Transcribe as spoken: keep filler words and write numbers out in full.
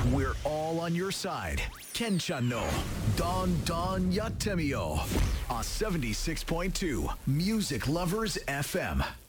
We're all on your side. Kenchan no Don Don Yatemio on seventy-six point two Music Lovers F M.